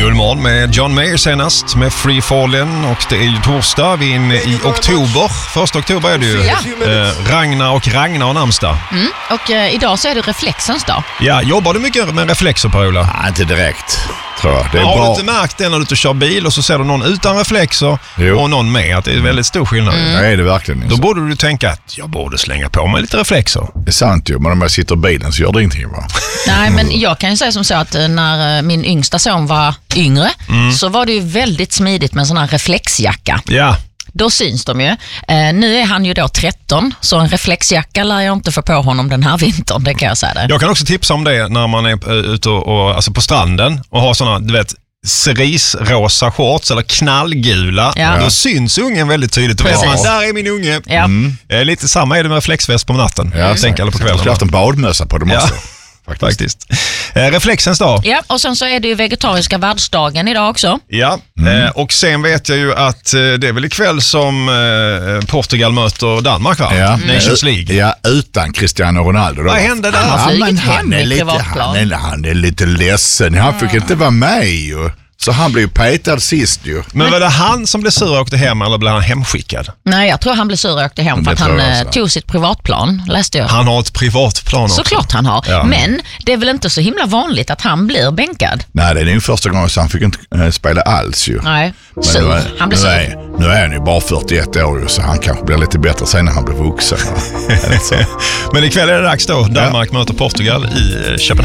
Guldmorgon med John Mayer senast med Free Fallen, och det är ju torsdag, vi är inne i oktober. 1 oktober är det ju Ragnar och namnsdag. Och idag så är det reflexens dag. Ja, jobbar du mycket med reflexer, Per-Ola? Nej, inte direkt, tror jag. Det är har bra. du inte märkt det när du kör bil och så ser du någon utan reflexer och någon med, att det är väldigt stor skillnad? Det är det verkligen. Då borde du tänka att jag borde slänga på mig lite reflexer. Det är sant ju, men om jag sitter i bilen så gör det ingenting, va? Nej, men jag kan ju säga som så att när min yngsta son var yngre så var det ju väldigt smidigt med en sån här reflexjacka. Ja. Då syns de ju. Nu är han ju då 13, så en reflexjacka lär jag inte få på honom den här vintern, det kan jag säga det. Jag kan också tipsa om det när man är ute och alltså på stranden och har såna, du vet, cerisrosa shorts eller knallgula. Ja. Då syns ungen väldigt tydligt. Då vet man, där är min unge. Ja. Lite samma är det med reflexväst på natten. Ja, eller på kvällen. Jag skulle haft en badmössa på dem också. Faktiskt. Reflexens dag. Ja, och sen så är det ju vegetariska världsdagen idag också. Ja, och sen vet jag ju att det är väl ikväll som Portugal möter Danmark, va? Ja. Nations League. Ja, utan Cristiano Ronaldo. Då. Vad hände där? Han har flugit hem i lite, privatplan. han är lite ledsen. Han fick inte vara med ju. Så han blev petad sist ju. Men var det han som blev sur och åkte hem, eller blev han hemskickad? Nej, jag tror han blev sur och åkte hem för att han tog sitt privatplan, läste jag. Han har ett privatplan också. Såklart han har. Ja. Men det är väl inte så himla vanligt att han blir bänkad? Nej, det är ju första gången så han fick inte spela alls ju. Nej, sur. Han blev sur. Nu är han ju bara 41 år så han kanske blir lite bättre sen när han blir vuxen. Men ikväll är det dags då. Danmark möter Portugal i Köpenhamn.